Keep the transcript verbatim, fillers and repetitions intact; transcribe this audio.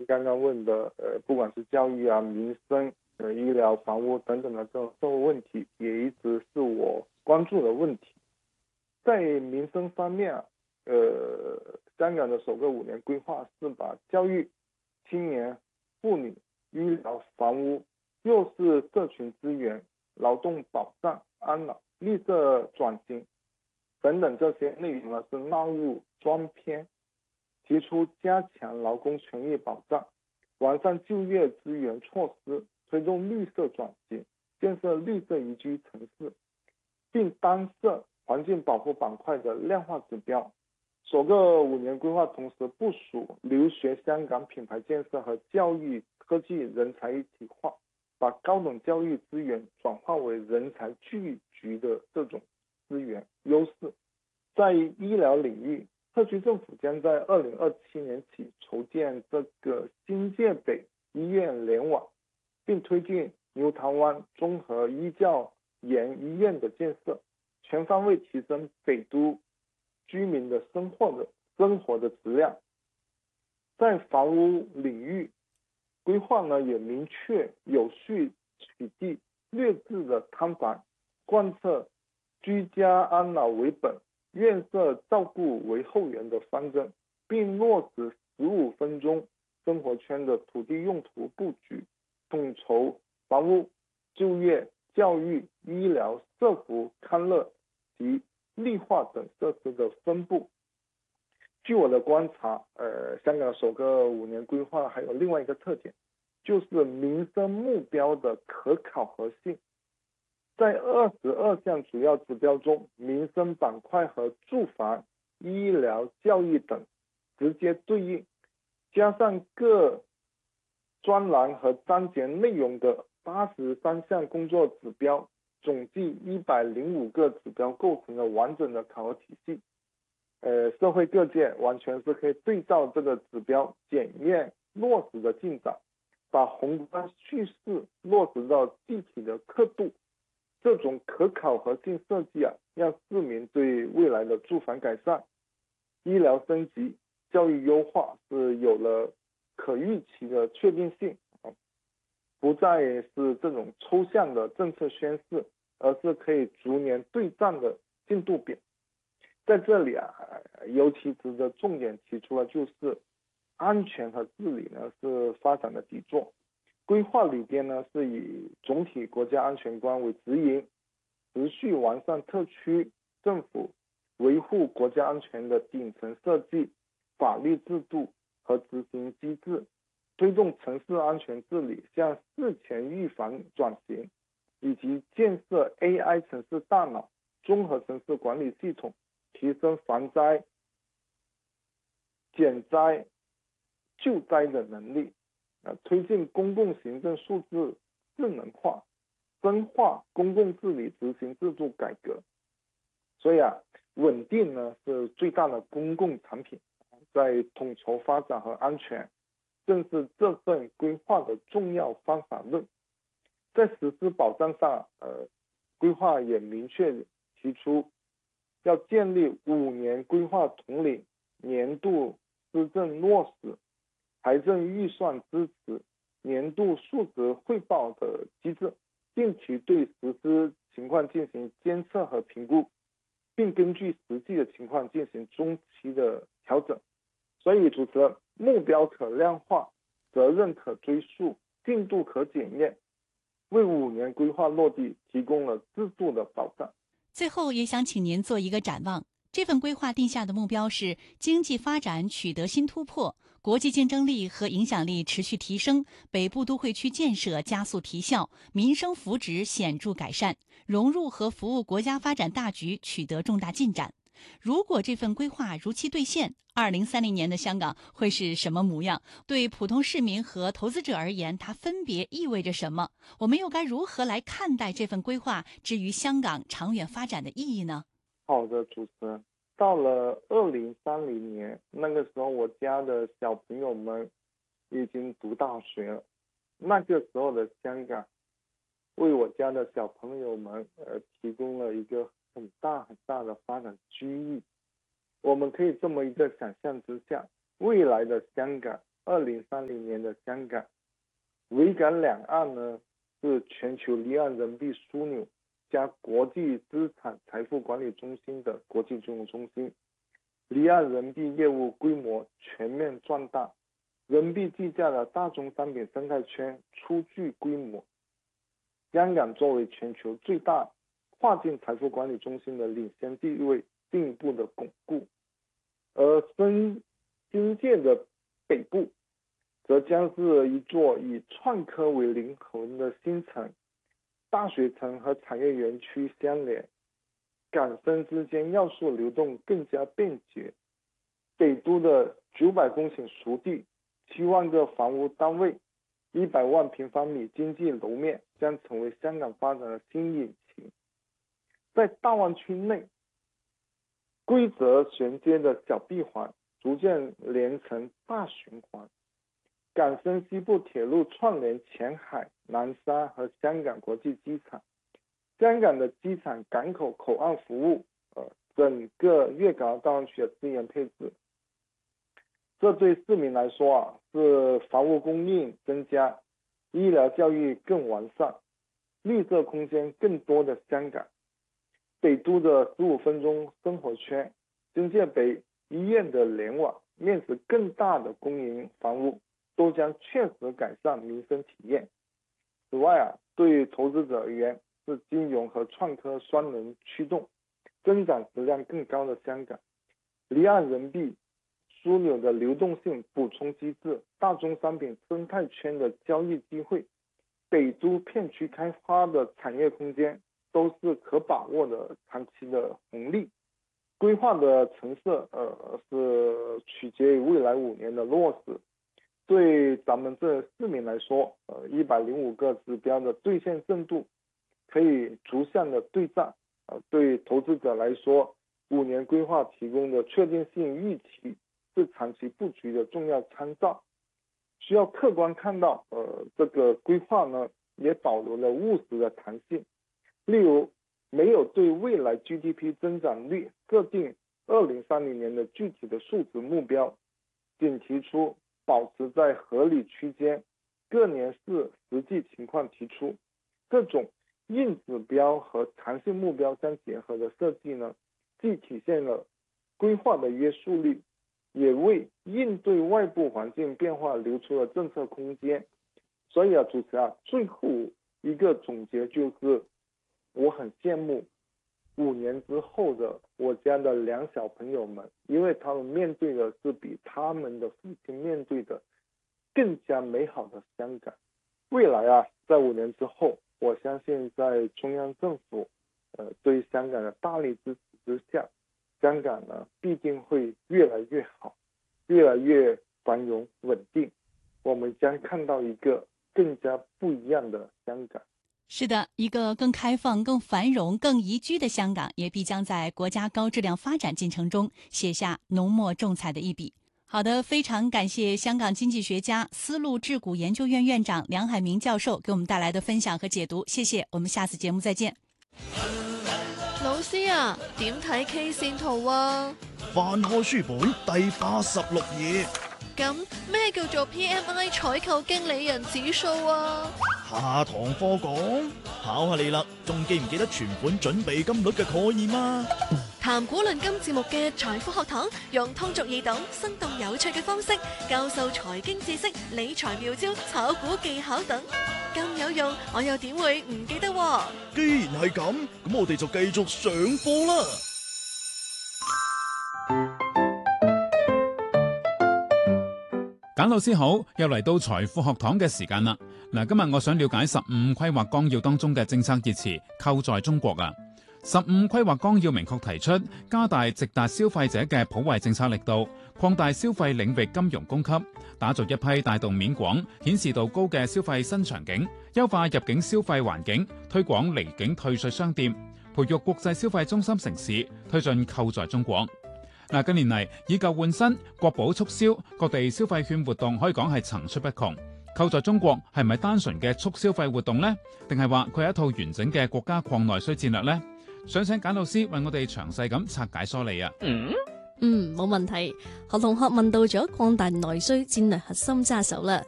刚刚问的，呃，不管是教育啊、民生、呃、医疗、房屋等等的这种社会问题，也一直是我关注的问题。在民生方面啊，呃，香港的首个五年规划是把教育、青年、妇女、医疗、房屋、弱势社群资源、劳动保障、安老、绿色转型等等这些内容呢是纳入专篇，提出加强劳工权益保障，完善就业资源措施，推动绿色转型，建设绿色宜居城市，并单设环境保护板块的量化指标。首个五年规划同时部署留学香港品牌建设和教育科技人才一体化，把高等教育资源转化为人才聚集的这种资源优势。在医疗领域，特区政府将在二零二七年起筹建这个新界北医院联网，并推进牛潭湾综合医教研医院的建设，全方位提升北都居民的生活的生活的质量。在房屋领域，规划呢也明确有序取缔劣质的摊房，贯彻居家安老为本、院舍照顾为后援的方针，并落实十五分钟生活圈的土地用途布局，统筹房屋、就业、教育、医疗、社福、康乐及绿化等设施的分布。据我的观察，呃，香港首个五年规划还有另外一个特点，就是民生目标的可考核性。在二十二项主要指标中，民生板块和住房、医疗、教育等直接对应，加上各专栏和章节内容的八十三项工作指标，总计一百零五个指标构成了完整的考核体系。呃，社会各界完全是可以对照这个指标检验落实的进展，把宏观叙事落实到具体的刻度。这种可考核性设计啊，让市民对未来的住房改善、医疗升级、教育优化是有了可预期的确定性，不再是这种抽象的政策宣示，而是可以逐年对战的进度表。在这里啊，尤其值得重点提出的就是安全和治理呢是发展的底座。规划里边呢是以总体国家安全观为指引，持续完善特区政府维护国家安全的顶层设计、法律制度和执行机制，推动城市安全治理向事前预防转型，以及建设 A I 城市大脑、综合城市管理系统，提升防灾、减灾、救灾的能力，呃，推进公共行政数字智能化，深化公共治理执行制度改革。所以啊，稳定呢是最大的公共产品，在统筹发展和安全，正是这份规划的重要方法论。在实施保障上，呃，规划也明确提出要建立五年规划统领、年度施政落实、财政预算支持、年度数值汇报的机制，定期对实施情况进行监测和评估，并根据实际的情况进行中期的调整。所以主持人，目标可量化，责任可追溯，进度可检验，为五年规划落地提供了制度的保障。 最后也想请您做一个展望，这份规划定下的目标是经济发展取得新突破，国际竞争力和影响力持续提升，北部都会区建设加速提效，民生福祉显著改善，融入和服务国家发展大局取得重大进展。如果这份规划如期兑现，二零三零年的香港会是什么模样？对普通市民和投资者而言，它分别意味着什么？我们又该如何来看待这份规划至于香港长远发展的意义呢？ 好的，主持人，到了二零三零年，那个时候我家的小朋友们已经读大学了。那个时候的香港，为我家的小朋友们呃提供了一个很大很大的发展机遇。我们可以这么一个想象之下，未来的香港二零三零年的香港。维港两岸呢是全球离岸人民币枢纽加国际资产财富管理中心的国际金融中心，离岸人民币业务规模全面壮大，人民币计价的大宗商品生态圈初具规模。香港作为全球最大跨境财富管理中心的领先地位进一步的巩固，而深新界的北部则将是一座以创科为灵魂的新城，大学城和产业园区相连，港深之间要素流动更加便捷。北都的九百公顷熟地，七万个房屋单位，一百万平方米经济楼面将成为香港发展的新引擎。在大湾区内，规则衔接的小闭环逐渐连成大循环，港深西部铁路串联前海、南沙和香港国际机场，香港的机场、港口、口岸服务，呃，整个粤港澳大湾区的资源配置，这对市民来说啊，是房屋供应增加、医疗教育更完善、绿色空间更多的香港。北都的十五分钟生活圈、新界北医院的联网、面积更大的公营房屋，都将确实改善民生体验。此外啊，对投资者而言，是金融和创科双轮驱动，增长质量更高的香港。离岸人民币枢纽的流动性补充机制、大宗商品生态圈的交易机会、北都片区开发的产业空间，都是可把握的长期的红利。规划的成色呃是取决于未来五年的落实。对咱们这市民来说，呃一百零五个指标的兑现正度可以逐项的对账。呃对投资者来说，五年规划提供的确定性预期是长期布局的重要参照。需要客观看到，呃这个规划呢也保留了务实的弹性。例如，没有对未来 G D P 增长率设定二零三零年的具体的数值目标，仅提出保持在合理区间，各年视实际情况提出。这种硬指标和弹性目标相结合的设计呢，既体现了规划的约束力，也为应对外部环境变化留出了政策空间。所以啊，主持啊，最后一个总结就是，我很羡慕五年之后的我家的两小朋友们，因为他们面对的是比他们的父亲面对的更加美好的香港。未来啊，在五年之后，我相信在中央政府呃对香港的大力支持之下，香港呢必定会越来越好，越来越繁荣稳定。我们将看到一个更加不一样的香港。 是的，一个更开放、更繁荣、更宜居的香港，也必将在国家高质量发展进程中写下浓墨重彩的一笔。好的，非常感谢香港经济学家、丝路智谷研究院院长梁海明教授给我们带来的分享和解读，谢謝，我們下次節目再見。 老師啊，點睇 K 線圖啊？ 翻開書本第八十六頁。 咁咩叫做 P M I 採購經理人指數啊？ 下堂課講，考下你啦，仲記唔記得存款準備金率嘅概念啊？ 談股論金節目嘅財富學堂，用通俗易懂、生動有趣嘅方式教授財經知識、理財妙招、炒股技巧等，咁有用，我又點會唔記得喎？ 既然係咁，咁我哋就繼續上課啦。 簡老師好，又嚟到財富學堂嘅時間啦。嗱，今日我想了解十五規劃綱要當中嘅政策熱詞扣在中國啊。十五規劃綱要明確提出，加大直達消費者嘅普惠政策力度，擴大消費領域金融供給，打造一批帶動面廣、顯示度高嘅消費新場景，優化入境消費環境，推廣離境退稅商店，培育國際消費中心城市，推進扣在中國。嗱，近年嚟以舊換新、國寶促銷、各地消費券活動可以講係層出不窮。扣在中國係咪單純嘅促消費活動呢？定係話佢係一套完整嘅國家擴內需戰略呢？想請簡老師為我哋詳細咁拆解梳理啊！ 嗯， 嗯，冇問題。何同學問到咗擴大內需戰略核心揸手啦。